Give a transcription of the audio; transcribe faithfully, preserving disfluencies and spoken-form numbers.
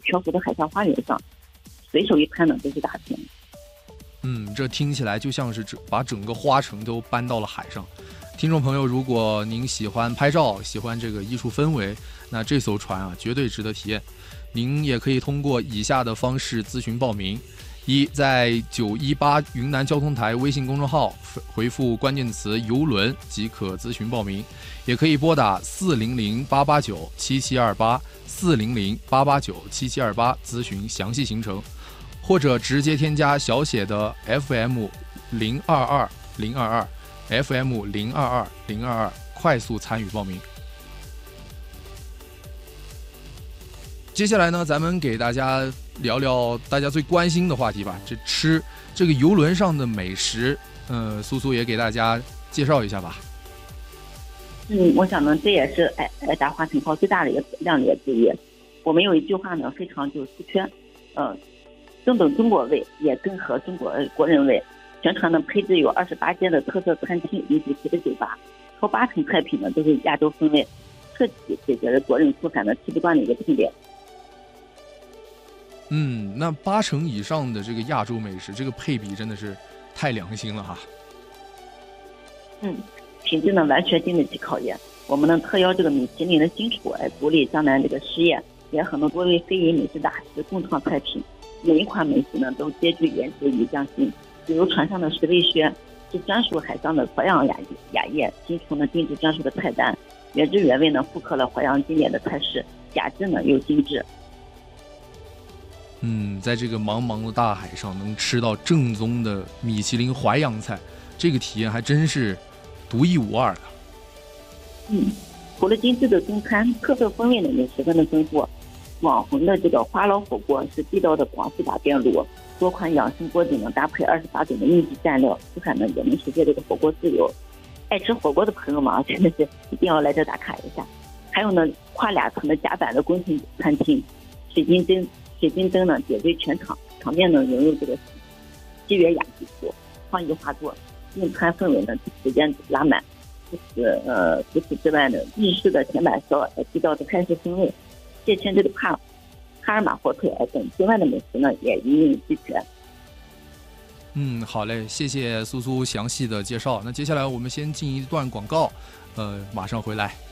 全湖的海上花园上，随手一拍呢都是大片。 嗯，这听起来就像是把整个花城都搬到了海上。听众朋友，如果您喜欢拍照，喜欢这个艺术氛围，那这艘船啊绝对值得体验。您也可以通过以下的方式咨询报名：一，在九一八云南交通台微信公众号回复关键词游轮即可咨询报名，也可以拨打四零零八八九七七二八四零零八八九七七二八咨询详细行程，或者直接添加小写的 F M 零二二零二二 F M 零二二零二二快速参与报名。接下来呢，咱们给大家聊聊大家最关心的话题吧，这吃这个游轮上的美食。呃，苏苏也给大家介绍一下吧。 嗯，我想呢，这也是爱爱达华城号最大的一个亮点之一。我们有一句话呢，非常就出圈，呃，正本中国味，也更合中国国人味。全船呢配置有二十八间的特色餐厅以及几个酒吧，超八成菜品呢都是亚洲风味，彻底解决了国人出海呢吃不惯的一个痛点。 嗯，那八成以上的这个亚洲美食，这个配比真的是太良心了哈。 嗯，品质呢完全经得起考验。我们呢特邀这个米其林的金厨来独立江南这个试验，也很多多位非遗美食大师共创菜品，每一款美食呢都兼具颜值与匠心。比如船上的十味轩是专属海上的淮扬雅雅宴，金厨呢定制专属的菜单，原汁原味呢复刻了淮扬经典的菜式，雅致呢又精致。 嗯，在这个茫茫的大海上能吃到正宗的米其林淮扬菜，这个体验还真是独一无二的。 嗯，除了精致的中餐，特色风味呢也十分的丰富。网红的这个花捞火锅是地道的广式打边炉，多款养生锅底呢搭配二十八种的应季蘸料，出海呢也能实现这个火锅自由。爱吃火锅的朋友们啊，真的是一定要来这打卡一下。还有呢，跨两层的甲板的宫廷餐厅，水晶灯水晶灯呢点缀全场，场面呢融入这个西园雅集图，创意画作，用餐氛围呢时间拉满。除此呃除此之外呢，日式的铁板烧，地道的泰式风味，借鉴这个帕哈尔马霍特等境外的美食呢也一应俱全。 嗯，好嘞，谢谢苏苏详细的介绍。那接下来我们先进一段广告，呃，马上回来。